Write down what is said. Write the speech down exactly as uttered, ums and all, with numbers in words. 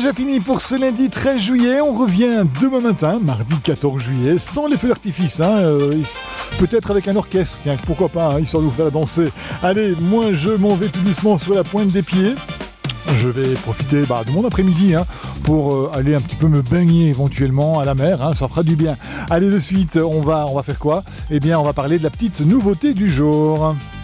déjà fini pour ce lundi treize juillet. On revient demain matin, mardi quatorze juillet, sans les feux d'artifice. Hein, euh, peut-être avec un orchestre, tiens, pourquoi pas, hein, histoire de vous faire danser. Allez, moi je m'en vais tout doucement sur la pointe des pieds. Je vais profiter bah, de mon après-midi hein, pour euh, aller un petit peu me baigner éventuellement à la mer, hein, ça fera du bien. Allez, de suite, on va, on va faire quoi ? Eh bien, on va parler de la petite nouveauté du jour.